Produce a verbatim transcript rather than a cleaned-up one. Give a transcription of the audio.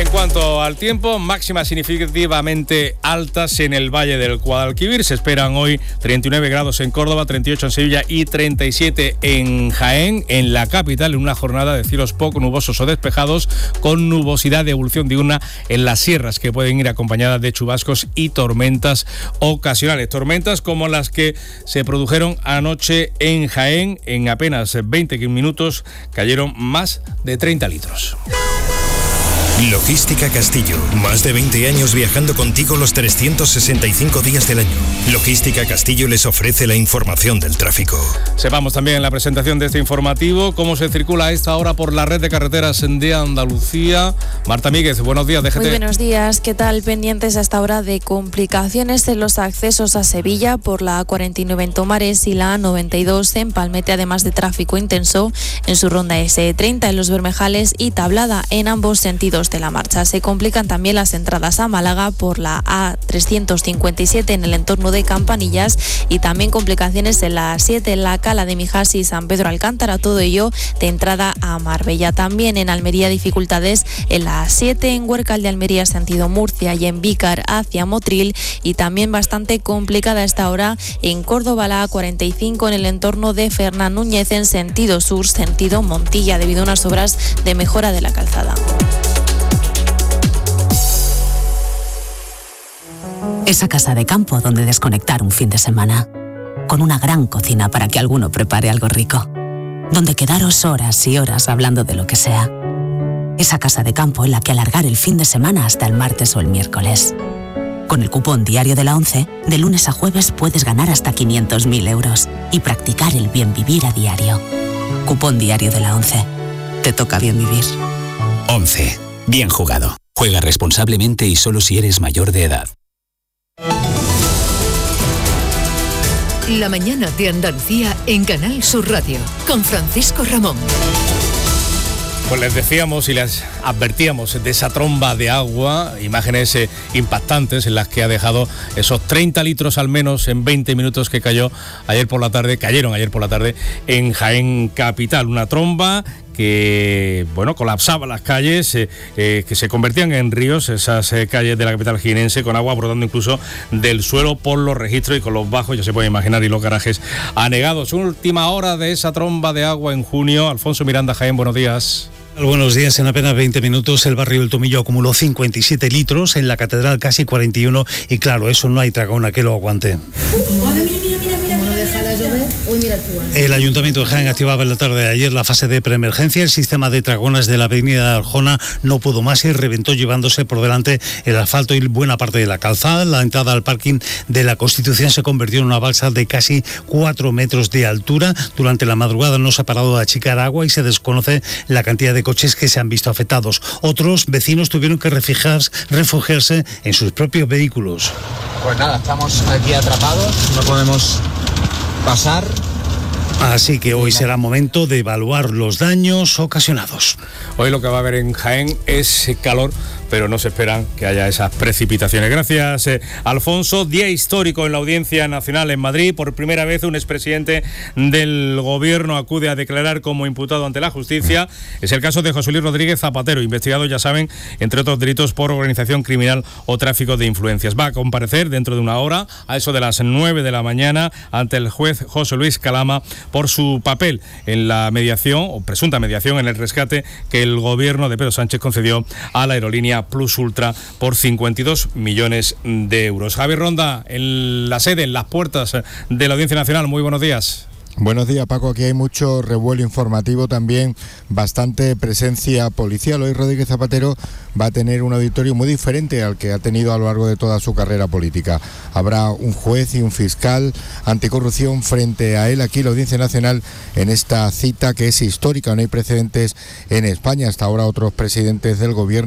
En cuanto al tiempo, máximas significativamente altas en el Valle del Guadalquivir. Se esperan hoy treinta y nueve grados en Córdoba, treinta y ocho en Sevilla y treinta y siete en Jaén. En la capital, en una jornada de cielos poco nubosos o despejados, con nubosidad de evolución diurna en las sierras, que pueden ir acompañadas de chubascos y tormentas ocasionales. Tormentas como las que se produjeron anoche en Jaén. En apenas veinte minutos cayeron más de treinta litros. Logística Castillo, más de veinte años viajando contigo los trescientos sesenta y cinco días del año. Logística Castillo les ofrece la información del tráfico. Sepamos también en la presentación de este informativo cómo se circula a esta hora por la red de carreteras de Andalucía. Marta Míguez, buenos días, D G T. Muy buenos días, ¿qué tal? Pendientes a esta hora de complicaciones en los accesos a Sevilla por la A cuarenta y nueve en Tomares y la A noventa y dos en Palmete, además de tráfico intenso en su ronda ese treinta en Los Bermejales y Tablada en ambos sentidos de la marcha. Se complican también las entradas a Málaga por la A trescientos cincuenta y siete en el entorno de Campanillas y también complicaciones en la A siete en la Cala de Mijas y San Pedro Alcántara, todo ello de entrada a Marbella. También en Almería dificultades en la A siete en Huércal de Almería sentido Murcia y en Vícar hacia Motril, y también bastante complicada a esta hora en Córdoba la A cuarenta y cinco en el entorno de Fernán Núñez en sentido sur, sentido Montilla, debido a unas obras de mejora de la calzada. Esa casa de campo donde desconectar un fin de semana. Con una gran cocina para que alguno prepare algo rico. Donde quedaros horas y horas hablando de lo que sea. Esa casa de campo en la que alargar el fin de semana hasta el martes o el miércoles. Con el cupón diario de la ONCE, de lunes a jueves puedes ganar hasta quinientos mil euros y practicar el bien vivir a diario. Cupón diario de la ONCE. Te toca bien vivir. ONCE. Bien jugado. Juega responsablemente y solo si eres mayor de edad. La mañana de Andalucía en Canal Sur Radio, con Francisco Ramón. Pues les decíamos y les advertíamos de esa tromba de agua, imágenes eh, impactantes en las que ha dejado esos treinta litros al menos en veinte minutos que cayó ayer por la tarde, cayeron ayer por la tarde en Jaén capital. Una tromba que, bueno, colapsaba las calles, eh, eh, que se convertían en ríos, esas eh, calles de la capital jienense, con agua brotando incluso del suelo por los registros y con los bajos, ya se puede imaginar, y los garajes anegados. Última hora de esa tromba de agua en junio. Alfonso Miranda, Jaén, buenos días. Buenos días. En apenas veinte minutos el barrio del Tomillo acumuló cincuenta y siete litros, en la catedral casi cuarenta y uno, y claro, eso no hay dragona que lo aguante. El Ayuntamiento de Jaén activaba en la tarde de ayer la fase de preemergencia. El sistema de dragonas de la avenida de Arjona no pudo más y reventó, llevándose por delante el asfalto y buena parte de la calzada. La entrada al parking de la Constitución se convirtió en una balsa de casi cuatro metros de altura. Durante la madrugada no se ha parado de achicar agua y se desconoce la cantidad de coches que se han visto afectados. Otros vecinos tuvieron que refugiarse, refugiarse en sus propios vehículos. Pues nada, estamos aquí atrapados, no podemos pasar. Así que hoy será momento de evaluar los daños ocasionados. Hoy lo que va a haber en Jaén es calor, pero no se esperan que haya esas precipitaciones. Gracias, eh, Alfonso. Día histórico en la Audiencia Nacional en Madrid. Por primera vez un expresidente del gobierno acude a declarar como imputado ante la justicia. Es el caso de José Luis Rodríguez Zapatero, investigado, ya saben, entre otros delitos por organización criminal o tráfico de influencias. Va a comparecer dentro de una hora, a eso de las nueve de la mañana, ante el juez José Luis Calama, por su papel en la mediación, o presunta mediación, en el rescate que el gobierno de Pedro Sánchez concedió a la aerolínea Plus Ultra por cincuenta y dos millones de euros. Javier Ronda, en la sede, en las puertas de la Audiencia Nacional. Muy buenos días. Buenos días, Paco. Aquí hay mucho revuelo informativo, también bastante presencia policial. Hoy Rodríguez Zapatero va a tener un auditorio muy diferente al que ha tenido a lo largo de toda su carrera política. Habrá un juez y un fiscal anticorrupción frente a él aquí en la Audiencia Nacional, en esta cita que es histórica. No hay precedentes en España. Hasta ahora otros presidentes del gobierno